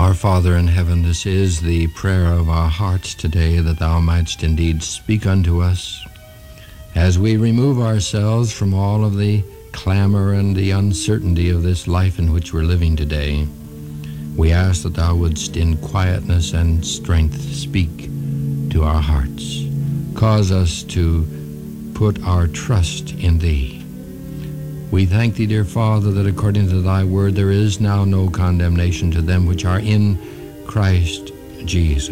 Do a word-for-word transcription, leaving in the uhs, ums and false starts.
Our Father in heaven, this is the prayer of our hearts today, that thou mightst indeed speak unto us as we remove ourselves from all of the clamor and the uncertainty of this life in which we're living today. We ask that thou wouldst in quietness and strength speak to our hearts. Cause us to put our trust in thee. We thank thee, dear Father, that according to thy word there is now no condemnation to them which are in Christ Jesus.